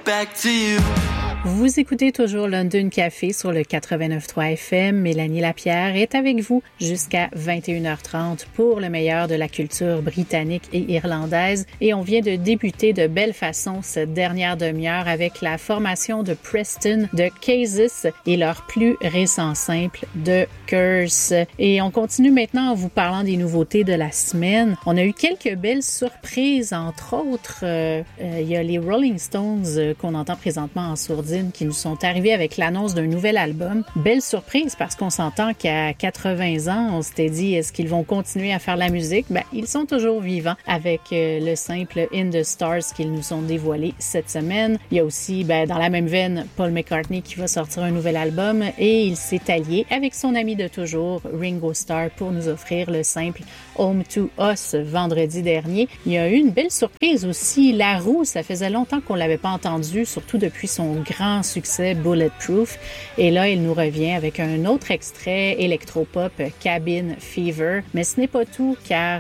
back to you. Vous écoutez toujours London Café sur le 89.3 FM. Mélanie Lapierre est avec vous jusqu'à 21h30 pour le meilleur de la culture britannique et irlandaise. Et on vient de débuter de belle façon cette dernière demi-heure avec la formation de Preston de Cases et leur plus récent simple de Curse. Et on continue maintenant en vous parlant des nouveautés de la semaine. On a eu quelques belles surprises, entre autres. Il y a les Rolling Stones qu'on entend présentement en sourdine qui nous sont arrivés avec l'annonce d'un nouvel album. Belle surprise parce qu'on s'entend qu'à 80 ans, on s'était dit est-ce qu'ils vont continuer à faire la musique? Ben, ils sont toujours vivants avec le simple In the Stars qu'ils nous ont dévoilé cette semaine. Il y a aussi, dans la même veine, Paul McCartney qui va sortir un nouvel album et il s'est allié avec son ami de toujours, Ringo Starr, pour nous offrir le simple Home to Us vendredi dernier. Il y a eu une belle surprise aussi. La Roue, ça faisait longtemps qu'on l'avait pas entendu, surtout depuis son grand succès Bulletproof. Et là, il nous revient avec un autre extrait électropop, Cabin Fever. Mais ce n'est pas tout, car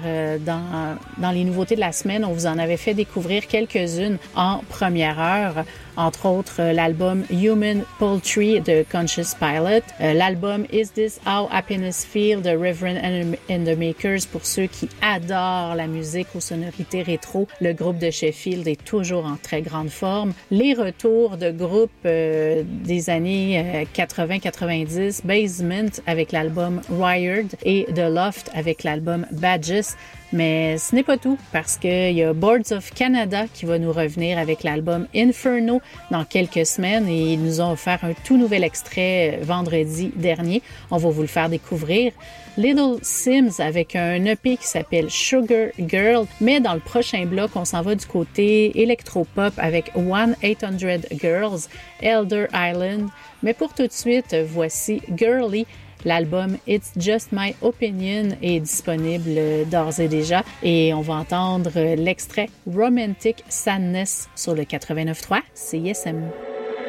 dans les nouveautés de la semaine, on vous en avait fait découvrir quelques-unes en première heure. Entre autres, l'album Human Poultry de Conscious Pilot, l'album Is This How Happiness Feel de Reverend and the Makers pour ceux qui adorent la musique aux sonorités rétro. Le groupe de Sheffield est toujours en très grande forme. Les retours de groupes des années 80-90, Basement avec l'album Wired et The Loft avec l'album Badges. Mais ce n'est pas tout, parce qu'il y a Boards of Canada qui va nous revenir avec l'album Inferno dans quelques semaines et ils nous ont offert un tout nouvel extrait vendredi dernier. On va vous le faire découvrir. Little Sims avec un EP qui s'appelle Sugar Girl, mais dans le prochain bloc, on s'en va du côté électropop avec 1-800 Girls, Elder Island. Mais pour tout de suite, voici Girly. L'album It's Just My Opinion est disponible d'ores et déjà et on va entendre l'extrait Romantic Sadness sur le 89.3 CISM.